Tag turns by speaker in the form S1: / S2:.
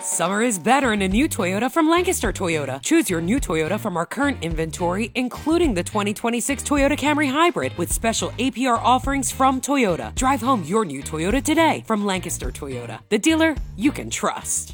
S1: Summer is better in a new Toyota from Lancaster Toyota. Choose your new Toyota from our current inventory, including the 2026 Toyota Camry Hybrid with special APR offerings from Toyota. Drive home your new Toyota today from Lancaster Toyota, the dealer you can trust.